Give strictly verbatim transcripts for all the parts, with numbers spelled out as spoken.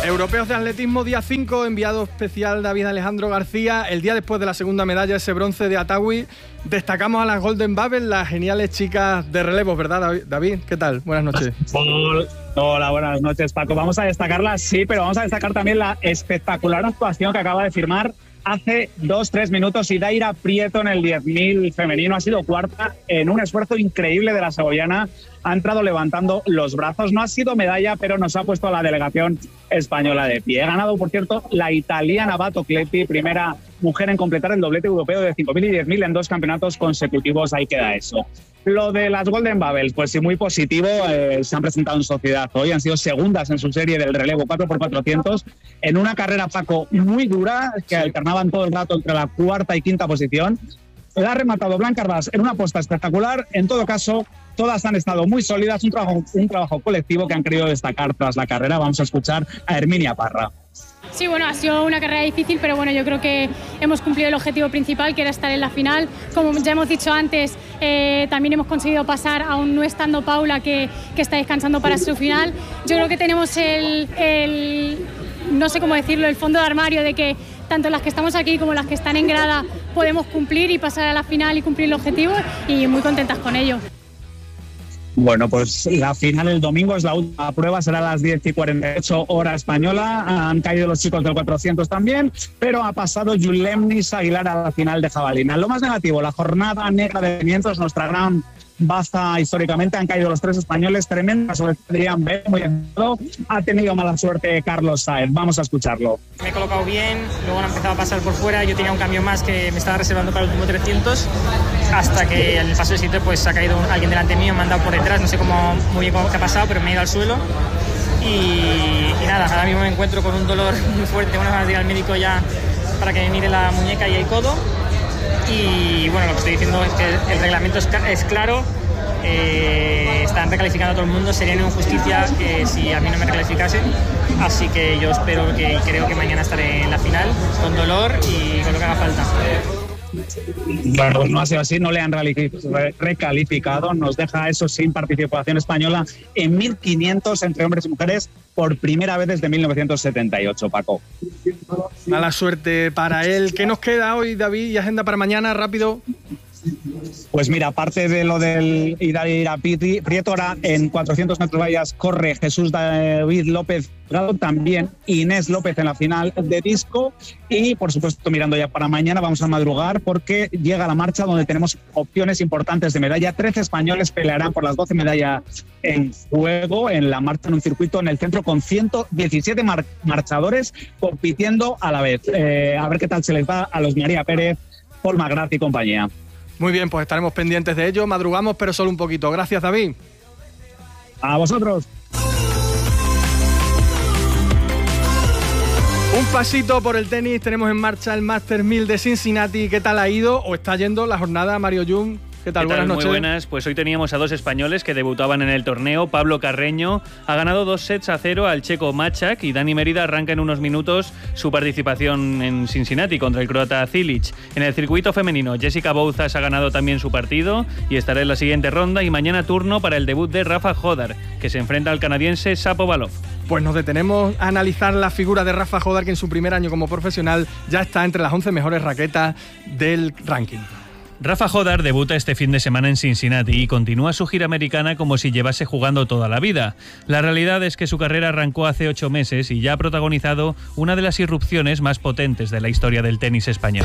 Europeos de atletismo, día cinco, enviado especial David Alejandro García. El día después de la segunda medalla, ese bronce de Atawi. Destacamos a las Golden Bubbles, las geniales chicas de relevos, ¿verdad, David? ¿Qué tal? Buenas noches. Hola, buenas noches, Paco. Vamos a destacarlas, sí, pero vamos a destacar también la espectacular actuación que acaba de firmar hace dos, tres minutos Idaira Prieto en el diez mil femenino. Ha sido cuarta en un esfuerzo increíble de la segoviana. Ha entrado levantando los brazos. No ha sido medalla, pero nos ha puesto a la delegación española de pie. Ha ganado, por cierto, la italiana Bato Cletti, primera mujer en completar el doblete europeo de cinco mil y diez mil en dos campeonatos consecutivos. Ahí queda eso. Lo de las Golden Bubbles, pues sí, muy positivo. Eh, se han presentado en sociedad hoy, han sido segundas en su serie del relevo cuatro por cuatrocientos, en una carrera, Paco, muy dura, que alternaban todo el rato entre la cuarta y quinta posición. La ha rematado Blanca Arbas en una apuesta espectacular. En todo caso, todas han estado muy sólidas, un trabajo, un trabajo colectivo que han querido destacar tras la carrera. Vamos a escuchar a Herminia Parra. Sí, bueno, ha sido una carrera difícil, pero bueno, yo creo que hemos cumplido el objetivo principal, que era estar en la final. Como ya hemos dicho antes, eh, también hemos conseguido pasar, aún no estando Paula, que, que está descansando para su final. Yo creo que tenemos el, el, no sé cómo decirlo, el fondo de armario de que tanto las que estamos aquí como las que están en grada podemos cumplir y pasar a la final y cumplir el objetivo, y muy contentas con ello. Bueno, pues la final el domingo es la última prueba, será a las diez y cuarenta y ocho hora española. Han caído los chicos del cuatrocientos también, pero ha pasado Yulemnis Aguilar a la final de jabalina. Lo más negativo, la jornada negra de quinientos, nuestra gran baza históricamente, han caído los tres españoles, tremenda, sobre todo Adrián B, muy enojado. Ha tenido mala suerte Carlos Saez. Vamos a escucharlo. Me he colocado bien, luego han empezado a pasar por fuera, yo tenía un cambio más que me estaba reservando para el último trescientos, hasta que en el paso de sitio pues ha caído alguien delante mío, me han dado por detrás, no sé cómo, muy bien cómo, qué ha pasado, pero me he ido al suelo y, y nada, ahora mismo me encuentro con un dolor muy fuerte, tengo unas ganas de ir al médico ya para que me mire la muñeca y el codo. Y bueno, lo que estoy diciendo es que el reglamento es, es claro, eh, están recalificando a todo el mundo, sería una injusticia que si a mí no me recalificasen, así que yo espero que creo que mañana estaré en la final con dolor y con lo que haga falta. Bueno, no ha sido así, no le han recalificado, nos deja eso sin participación española en mil quinientos entre hombres y mujeres por primera vez desde mil novecientos setenta y ocho, Paco. Mala suerte para él. ¿Qué nos queda hoy, David, y agenda para mañana? Rápido. Pues mira, aparte de lo del Idaira Prieto, ahora en cuatrocientos metros vallas corre Jesús David López Gado, también Inés López en la final de disco, y por supuesto mirando ya para mañana vamos a madrugar porque llega la marcha donde tenemos opciones importantes de medalla. trece españoles pelearán por las doce medallas en juego en la marcha en un circuito en el centro con ciento diecisiete mar- marchadores compitiendo a la vez. Eh, a ver qué tal se les va a los María Pérez, Paul McGrath y compañía. Muy bien, pues estaremos pendientes de ello. Madrugamos, pero solo un poquito. Gracias, David. A vosotros. Un pasito por el tenis. Tenemos en marcha el Masters mil de Cincinnati. ¿Qué tal ha ido o está yendo la jornada, Mario Jung? ¿Qué tal? ¿Qué tal? Buenas noches. Muy buenas. Pues hoy teníamos a dos españoles que debutaban en el torneo. Pablo Carreño ha ganado dos sets a cero al checo Machak y Dani Mérida arranca en unos minutos su participación en Cincinnati contra el croata Cilic. En el circuito femenino, Jessica Bouzas ha ganado también su partido y estará en la siguiente ronda, y mañana turno para el debut de Rafa Hodar, que se enfrenta al canadiense Shapovalov. Pues nos detenemos a analizar la figura de Rafa Hodar, que en su primer año como profesional ya está entre las once mejores raquetas del ranking. Rafa Hodar debuta este fin de semana en Cincinnati y continúa su gira americana como si llevase jugando toda la vida. La realidad es que su carrera arrancó hace ocho meses y ya ha protagonizado una de las irrupciones más potentes de la historia del tenis español.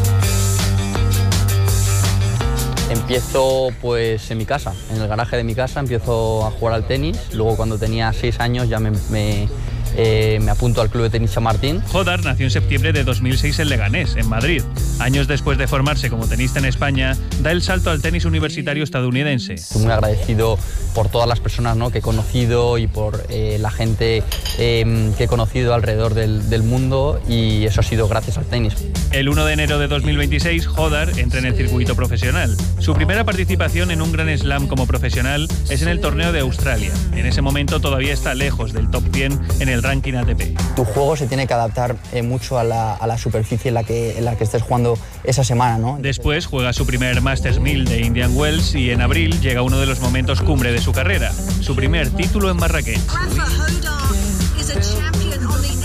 Empiezo pues en mi casa, en el garaje de mi casa, empiezo a jugar al tenis. Luego cuando tenía seis años ya me... me Eh, me apunto al Club de Tenis Chamartín. Hodar nació en septiembre de dos mil seis en Leganés, en Madrid. Años después de formarse como tenista en España, da el salto al tenis universitario estadounidense. Estoy muy agradecido por todas las personas, ¿no?, que he conocido y por eh, la gente eh, que he conocido alrededor del, del mundo, y eso ha sido gracias al tenis. El uno de enero de dos mil veintiséis, Hodar entra en el circuito profesional. Su primera participación en un Grand Slam como profesional es en el torneo de Australia. En ese momento todavía está lejos del top cien en el ranking A T P. Tu juego se tiene que adaptar eh, mucho a la, a la superficie en la, que, en la que estés jugando esa semana, ¿no? Después juega su primer Masters mil de Indian Wells y en abril llega uno de los momentos cumbre de su carrera, su primer título en Marrakech. Rafa Hodar is a champion on the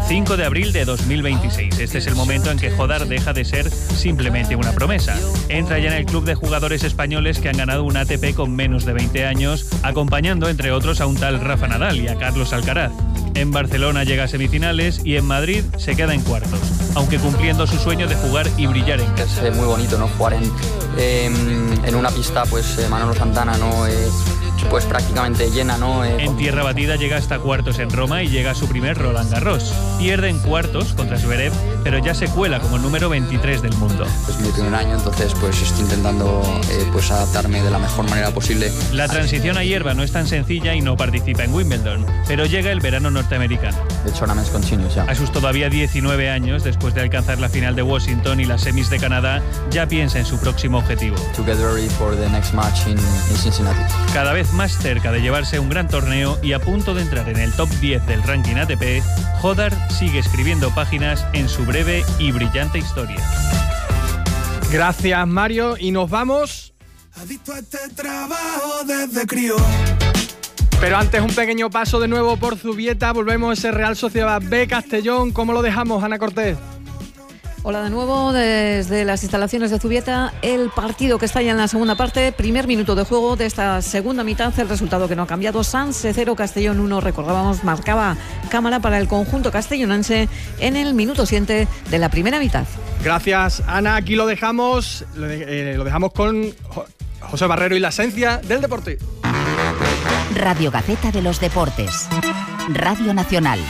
cinco de abril de dos mil veintiséis. Este es el momento en que Jodar deja de ser simplemente una promesa. Entra ya en el club de jugadores españoles que han ganado un A T P con menos de veinte años, acompañando entre otros a un tal Rafa Nadal y a Carlos Alcaraz. En Barcelona llega a semifinales y en Madrid se queda en cuartos, aunque cumpliendo su sueño de jugar y brillar en casa. Es muy bonito, ¿no? Jugar en, eh, en una pista, pues eh, Manolo Santana, ¿no? Eh, pues prácticamente llena, ¿no? Eh, en tierra batida llega hasta cuartos en Roma y llega a su primer Roland Garros. Pierde en cuartos contra Zverev, pero ya se cuela como número veintitrés del mundo. Es mi primer año, entonces pues estoy intentando eh, pues adaptarme de la mejor manera posible. La transición a hierba no es tan sencilla y no participa en Wimbledon, pero llega el verano norteamericano. The tournament continues, ya. A sus todavía diecinueve años, después de alcanzar la final de Washington y las semis de Canadá, ya piensa en su próximo objetivo. To get ready for the next match in, in Cincinnati. Cada vez más cerca de llevarse un gran torneo y a punto de entrar en el top diez del ranking A T P, Jodar sigue escribiendo páginas en su breve y brillante historia. Gracias, Mario, y nos vamos. Adicto a este trabajo desde crío. Pero antes un pequeño paso de nuevo por Zubieta, volvemos a ese Real Sociedad B Castellón. ¿Cómo lo dejamos, Ana Cortés? Hola de nuevo desde las instalaciones de Zubieta. El partido que está ya en la segunda parte, primer minuto de juego de esta segunda mitad, el resultado que no ha cambiado: Sanse cero, Castellón uno. Recordábamos, marcaba cámara para el conjunto castellonense en el minuto siete de la primera mitad. Gracias, Ana. Aquí lo dejamos, lo, de, eh, lo dejamos con José Barrero y la esencia del deporte. Radio Gaceta de los Deportes. Radio Nacional.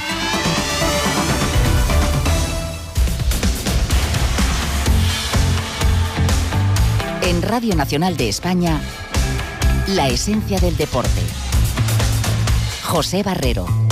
En Radio Nacional de España, la esencia del deporte. José Barrero.